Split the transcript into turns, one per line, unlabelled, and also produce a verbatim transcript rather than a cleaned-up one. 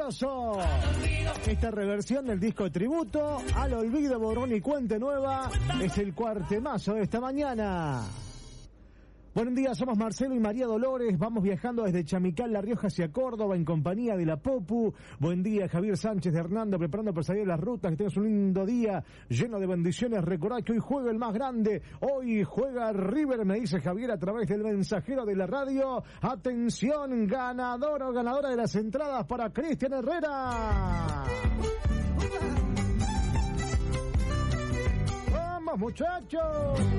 Temazo. Esta reversión del disco de tributo al olvido, borrón y cuenta nueva es el cuartemazo de esta mañana. Buen día, somos Marcelo y María Dolores, vamos viajando desde Chamical, La Rioja hacia Córdoba en compañía de la Popu. Buen día, Javier Sánchez de Hernando, preparando para salir a las rutas, que tengas un lindo día lleno de bendiciones. Recordad que hoy juega el más grande, hoy juega River, me dice Javier a través del mensajero de la radio. Atención, ganador o ganadora de las entradas para Cristian Herrera. ¡Vamos, muchachos!